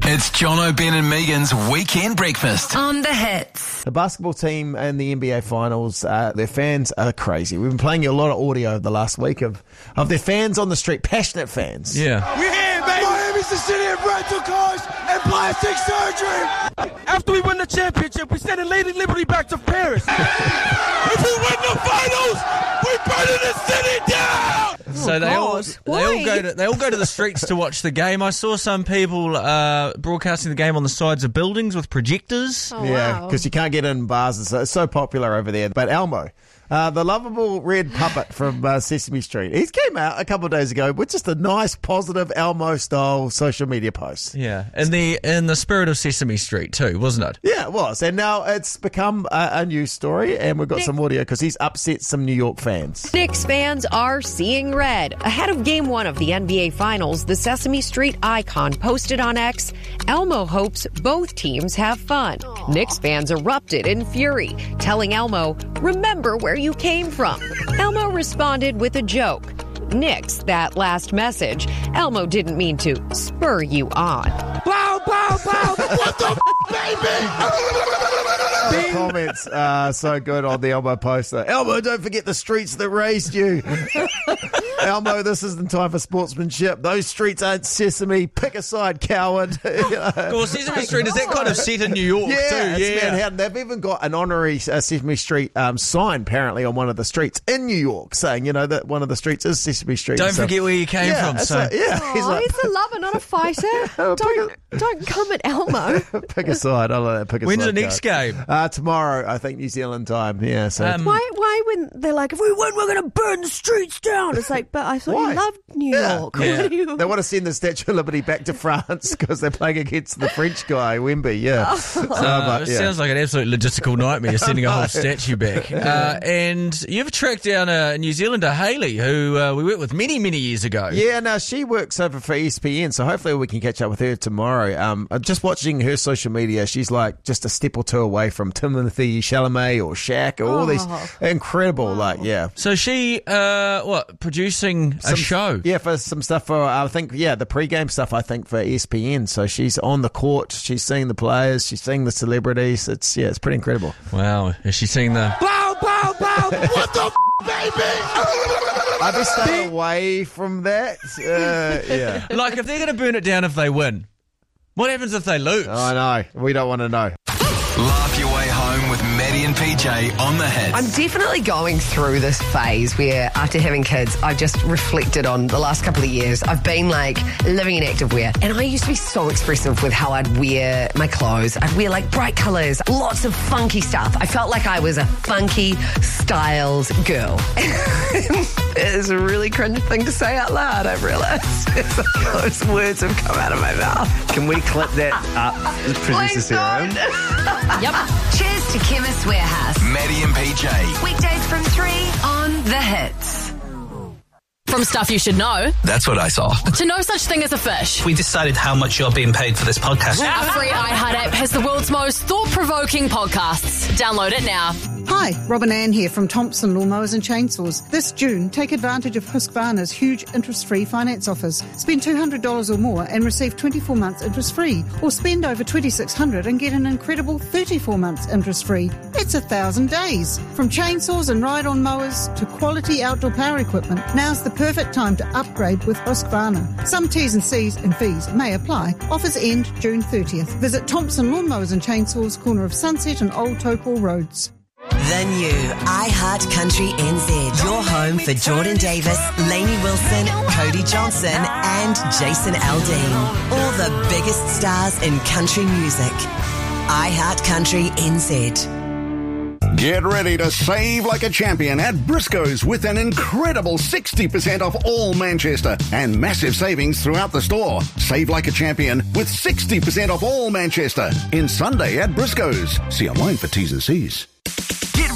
It's John O'Ben and Megan's Weekend Breakfast. On the Hits. The basketball team in the NBA Finals, their fans are crazy. We've been playing you a lot of audio over the last week of their fans on the street, passionate fans. Yeah. We're here, baby. Miami's the city of rental cars and plastic surgery. After we win the championship, we're sending Lady Liberty back to Paris. If we win the finals, we're burning the city down. So they all go to the streets to watch the game. I saw some people broadcasting the game on the sides of buildings with projectors. Oh, Yeah, wow. because you can't get in bars. It's so popular over there. But Elmo, the lovable red puppet from Sesame Street, he came out a couple of days ago with just a nice, positive Elmo-style social media post. Yeah, in the spirit of Sesame Street too, wasn't it? Yeah, it was. And now it's become a news story, and we've got some audio because he's upset some New York fans. Knicks fans are seeing red. Ahead of Game 1 of the NBA Finals, the Sesame Street icon posted on X, Elmo hopes both teams have fun. Knicks fans erupted in fury, telling Elmo, "Remember where you came from." Elmo responded with a joke. Knicks, that last message, Elmo didn't mean to spur you on. Bow, bow, bow. What the The comments are so good on the Elmo poster. Elmo, don't forget the streets that raised you. Elmo, this isn't time for sportsmanship. Those streets aren't Sesame. Pick a side, coward. Well, Sesame Street, is that kind of set in New York Yeah, too? it's Manhattan. They've even got an honorary Sesame Street sign, apparently, on one of the streets in New York, saying, that one of the streets is Sesame Street. Don't forget where you came from. It's So like, He's a lover, not a fighter. Don't come at Elmo. pick a side. I'll let that pick a when's side. the next game? Tomorrow, I think, New Zealand time. Yeah, so Why when they're like, if we win, we're going to burn the streets down? It's like, but I thought Why? you loved New York. Yeah. What do you... they want to send the Statue of Liberty back to France because they're playing against the French guy, Wemby. Yeah. It sounds like an absolute logistical nightmare, sending a whole statue back. And you've tracked down a New Zealander, Hayley, who we worked with many, many years ago. Yeah, no, she works over for ESPN, so hopefully we can catch up with her tomorrow. Just watching her social media, she's like just a step or two away from Timothée Chalamet or Shaq or all these incredible, So she, producing a show? Yeah, for some stuff for, I think, the pre-game stuff, I think, for ESPN. So she's on the court, she's seeing the players, she's seeing the celebrities. It's pretty incredible. Wow, is she seeing the... Bow, bow, bow. What the baby? I'd be staying away from that. Yeah. Like, if they're going to burn it down if they win, what happens if they lose? I know. We don't want to know. Laugh your way home with Maddie and PJ on the Hits. I'm definitely going through this phase where after having kids, I've just reflected on the last couple of years. I've been like living in activewear, and I used to be so expressive with how I'd wear my clothes. I'd wear like bright colours, lots of funky stuff. I felt like I was a funky styles girl. It's a really cringe thing to say out loud, I've realised. Those words have come out of my mouth. Can we clip that up, Producer Please Sarah? don't. Yep. Cheers to Chemist Warehouse. Maddie and PJ. Weekdays from 3 on The Hits. From stuff you should know That's what I saw. to no such thing as a fish. We decided how much you're being paid for this podcast. Our free iHeart app has the world's most thought-provoking podcasts. Download it now. Hi, Robin Ann here from Thompson Lawnmowers and Chainsaws. This June, take advantage of Husqvarna's huge interest-free finance offers. Spend $200 or more and receive 24 months interest-free. Or spend over $2,600 and get an incredible 34 months interest-free. It's 1,000 days. From chainsaws and ride-on mowers to quality outdoor power equipment, now's the perfect time to upgrade with Husqvarna. Some T's and C's and fees may apply. Offers end June 30th. Visit Thompson Lawnmowers and Chainsaws, corner of Sunset and Old Topol Roads. The new iHeart Country NZ. Your home for Jordan Davis, Lainey Wilson, Cody Johnson and Jason Aldean. All the biggest stars in country music. iHeart Country NZ. Get ready to save like a champion at Briscoe's with an incredible 60% off all Manchester and massive savings throughout the store. Save like a champion with 60% off all Manchester in Sunday at Briscoe's. See online for T's and C's.